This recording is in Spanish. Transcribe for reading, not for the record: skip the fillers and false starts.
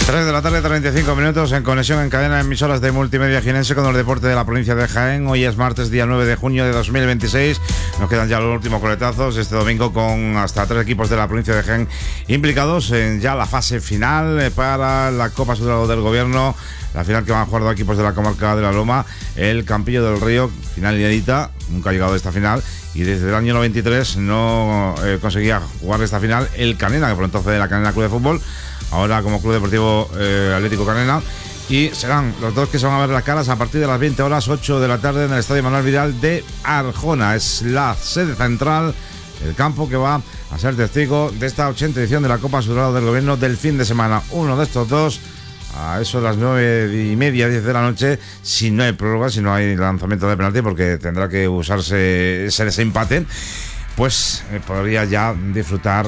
3 de la tarde, 35 minutos, en conexión en cadena de emisoras de Multimedia Jienense con el deporte de la provincia de Jaén. Hoy es martes, día 9 de junio de 2026. Nos quedan ya los últimos coletazos este domingo con hasta 3 equipos de la provincia de Jaén implicados en ya la fase final para la Copa Sudado del Gobierno. La final que van a jugar dos equipos de la comarca de La Loma, el Campillo del Río, final inédita, nunca ha llegado a esta final, y desde el año 93 no conseguía jugar esta final el Canena, que por entonces era Canena Club de Fútbol, ahora como Club Deportivo Atlético Canena, y serán los dos que se van a ver las caras a partir de las 20 horas, 8 de la tarde, en el Estadio Manuel Vidal de Arjona. Es la sede central, el campo que va a ser testigo de esta 80 edición de la Copa Sudado del Gobierno del fin de semana. Uno de estos dos, a eso de las 9:30, 10 de la noche, si no hay prórroga, si no hay lanzamiento de penalti, porque tendrá que usarse ese empate, pues podría ya disfrutar